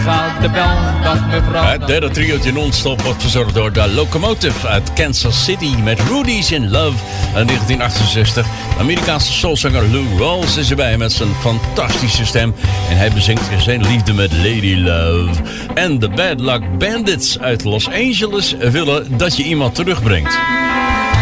gaat de bel, dag mevrouw. Het derde triootje non-stop wordt verzorgd door de Locomotive uit Kansas City met Rudy's in Love uit 1968. De Amerikaanse soulzanger Lou Rawls is erbij met zijn fantastische stem. En hij bezingt zijn liefde met Lady Love. En de Bad Luck Bandits uit Los Angeles willen dat je iemand terugbrengt.